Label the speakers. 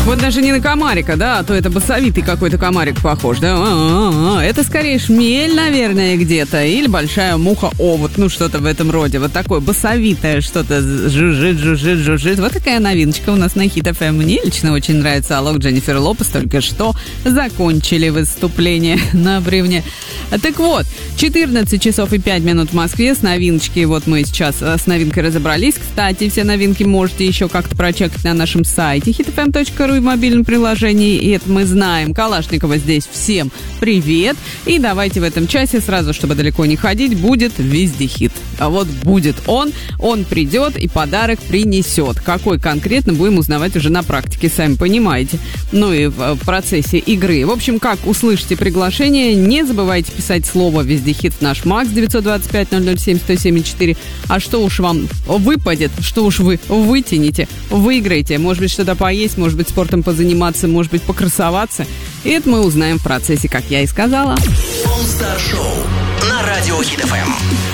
Speaker 1: Вот даже не на комарика, да, а то это басовитый какой-то комарик похож, да? Это скорее шмель, наверное, где-то, или большая муха-овод, ну что-то в этом роде. Вот такое басовитое что-то жужжит. Вот такая новиночка у нас на Hit FM. Мне лично очень нравится. Алок, Дженнифер Лопес только что закончили выступление на бревне. Так вот, 14 часов и 5 минут в Москве с новиночки. Вот мы сейчас с новинкой разобрались. Кстати, все новинки можете еще как-то прочекать на нашем сайте hitfm.ru и в мобильном приложении. И это мы знаем. Калашникова здесь. Всем привет. И давайте в этом часе сразу, чтобы далеко не ходить, будет везде хит. А вот будет он придет и подарок принесет. Какой конкретно, будем узнавать уже на практике, сами понимаете. Ну и в процессе игры. В общем, как услышите приглашение, не забывайте писать слово «Везде хит» в наш МАКС 925-007-107-4. А что уж вам выпадет, что уж вы вытянете, выиграете. Может быть, что-то поесть, может быть, спортом позаниматься, может быть, покрасоваться. И это мы узнаем в процессе, как я и сказала.
Speaker 2: All Star Show на радио Hit FM.